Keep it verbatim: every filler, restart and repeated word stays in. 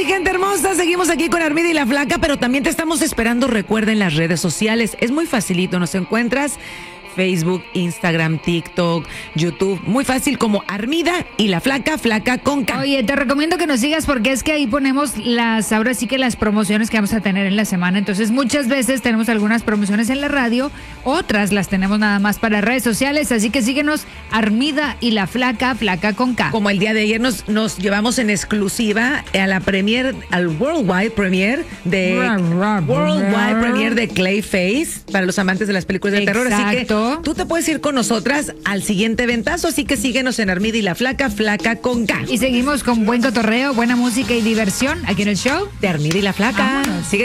mi gente hermosa, seguimos aquí con Armida y la Flaca, pero también te estamos esperando, recuerda, en las redes sociales. Es muy facilito, nos encuentras Facebook, Instagram, TikTok, YouTube, muy fácil como Armida y la Flaca, Flaca con K. Oye, te recomiendo que nos sigas porque es que ahí ponemos las, ahora sí que las promociones que vamos a tener en la semana. Entonces muchas veces tenemos algunas promociones en la radio, otras las tenemos nada más para redes sociales, así que síguenos Armida y la Flaca, Flaca con K. Como el día de ayer nos, nos llevamos en exclusiva a la premier, al Worldwide Premiere de Worldwide Premiere de Clayface para los amantes de las películas de terror. Así que tú te puedes ir con nosotras al siguiente ventazo, así que síguenos en Armida y la Flaca, Flaca con K. Y seguimos con buen cotorreo, buena música y diversión aquí en el show de Armida y la Flaca. Sigue